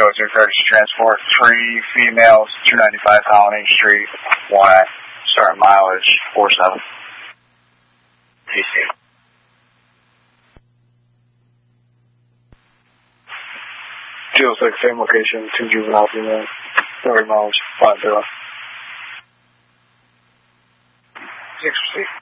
202 Courtesy Transport, 3 females, 295 Colony Street, 1A, starting mileage 47. DC. 206, same location, 2 juvenile females, 30 miles, 50. 6